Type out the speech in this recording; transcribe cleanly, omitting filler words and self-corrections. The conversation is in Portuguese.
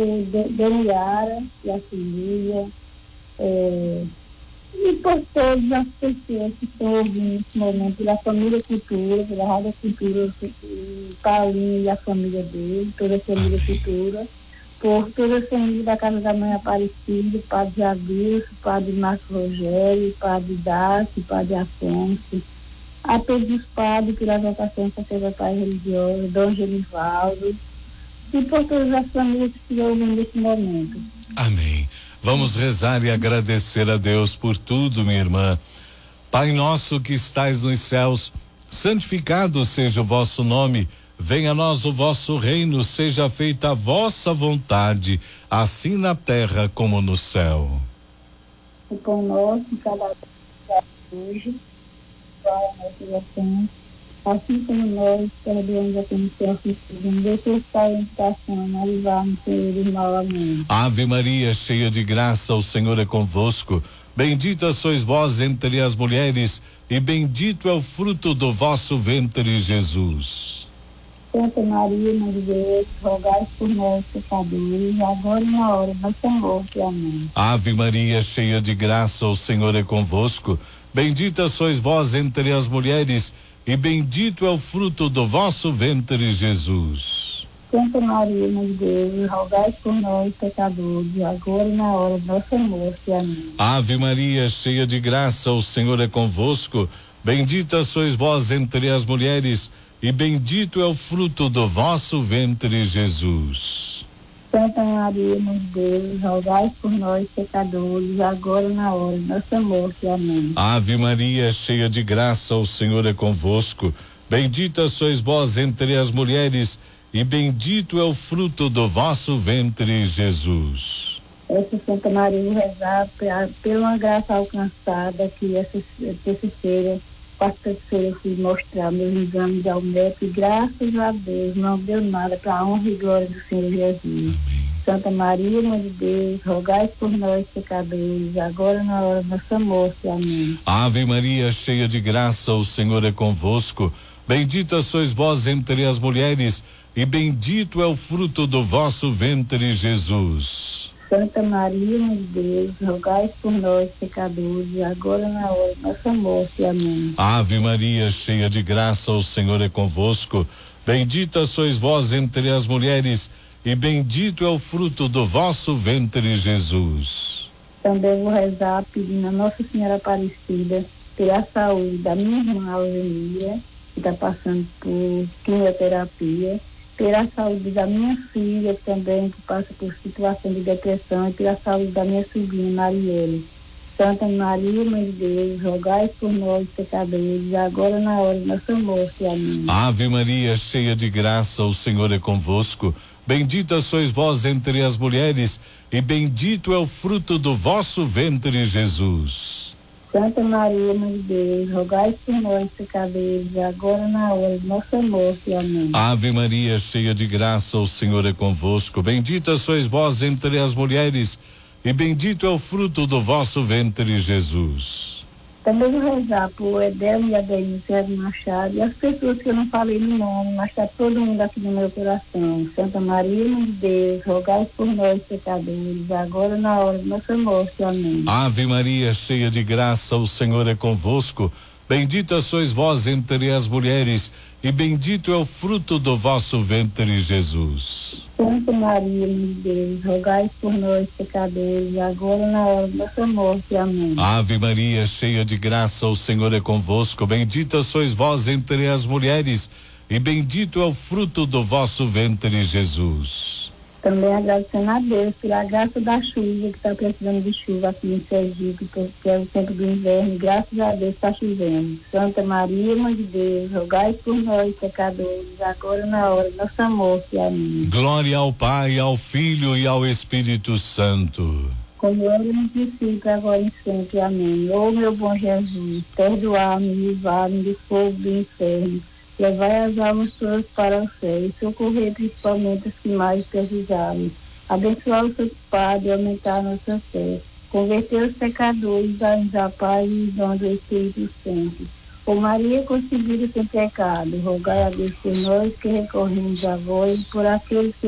Daniara e a família, e por todas as pessoas que estão ouvindo nesse momento, pela família Cultura, pela Rádio Cultura, Paulinho e a família dele, toda a família Cultura, por toda a família da Casa da Mãe Aparecida, Padre Jadilson, Padre Márcio Rogério, Padre Dácio, Padre Afonso, a todos os padres pela votação sacerdotal religiosa, Dom Genivaldo, e por todas as famílias que estão ouvindo nesse momento. Amém. Vamos rezar e agradecer a Deus por tudo, minha irmã. Pai nosso que estais nos céus, santificado seja o vosso nome. Venha a nós o vosso reino, seja feita a vossa vontade, assim na terra como no céu. O pão nosso, cada dia hoje, assim como nós perdoamos a quem nos ofendido, não deixe estar em tentação, mas livrai-nos do mal. Amém. Ave Maria, cheia de graça, o Senhor é convosco. Bendita sois vós entre as mulheres, e bendito é o fruto do vosso ventre, Jesus. Santa Maria, Mãe de Deus, rogai por nós, pecadores, agora e na hora de nossa morte. Amém. Ave Maria, cheia de graça, o Senhor é convosco. Bendita sois vós entre as mulheres, e bendito é o fruto do vosso ventre, Jesus. Santa Maria, Mãe de Deus, rogai por nós, pecadores, agora e na hora de nossa morte. Amém. Ave Maria, cheia de graça, o Senhor é convosco. Bendita sois vós entre as mulheres, e bendito é o fruto do vosso ventre, Jesus. Santa Maria, Mãe de Deus, rogai por nós, pecadores, agora e na hora de nossa morte. Amém. Ave Maria, cheia de graça, o Senhor é convosco. Bendita sois vós entre as mulheres, e bendito é o fruto do vosso ventre, Jesus. Essa Santa Maria, rezar pela graça alcançada, que essa terça-feira, quarta-feira, eu fui mostrar meus exames ao médico, e graças a Deus não deu nada, para a honra e glória do Senhor Jesus. Amém. Santa Maria, Mãe de Deus, rogai por nós, pecadores, agora e na hora de nossa morte. Amém. Ave Maria, cheia de graça, o Senhor é convosco. Bendita sois vós entre as mulheres, e bendito é o fruto do vosso ventre, Jesus. Santa Maria, Mãe de Deus, rogai por nós, pecadores, agora e na hora de nossa morte. Amém. Ave Maria, cheia de graça, o Senhor é convosco. Bendita sois vós entre as mulheres, e bendito é o fruto do vosso ventre, Jesus. Também vou rezar pedindo a Nossa Senhora Aparecida pela saúde da minha irmã Alzemira, que está passando por quimioterapia, pela saúde da minha filha também, que passa por situação de depressão, e pela saúde da minha sobrinha Marielle. Santa Maria, Mãe de Deus, rogai por nós, pecadores, agora na hora de nossa morte. Amém. Ave Maria, cheia de graça, o Senhor é convosco. Bendita sois vós entre as mulheres, e bendito é o fruto do vosso ventre, Jesus. Santa Maria, Mãe de Deus, rogai por nós, pecadores, agora na hora de nossa morte. Amém. Ave Maria, cheia de graça, o Senhor é convosco. Bendita sois vós entre as mulheres, e bendito é o fruto do vosso ventre, Jesus. Também vou rezar por Edelmo e Adeilson Machado, e as pessoas que eu não falei no nome, mas está todo mundo aqui no meu coração. Santa Maria, Mãe de Deus, rogai por nós, pecadores, agora na hora de nossa morte. Amém. Ave Maria, cheia de graça, o Senhor é convosco. Bendita sois vós entre as mulheres, e bendito é o fruto do vosso ventre, Jesus. Santa Maria, Mãe de Deus, rogai por nós, pecadores, agora na hora de nossa morte. Amém. Ave Maria, cheia de graça, o Senhor é convosco. Bendita sois vós entre as mulheres, e bendito é o fruto do vosso ventre, Jesus. Também agradecendo a Deus pela graça da chuva, que está precisando de chuva aqui em Sergipe, porque é o tempo do inverno, graças a Deus está chovendo. Santa Maria, Mãe de Deus, rogai por nós, pecadores, agora na hora de nossa morte. Amém. Glória ao Pai, ao Filho e ao Espírito Santo. Como era no princípio, agora e sempre. Amém. Ô meu bom Jesus, perdoar-me, livrar-me do fogo do inferno, levai as almas todas para o céu e socorrer principalmente os que mais precisarem. Abençoar os seus padres e aumentar a nossa fé. Converter os pecadores a paz e dom do Espírito Santo. Ó Maria concebida sem pecado, rogai a Deus por nós que recorremos a vós, por aqueles que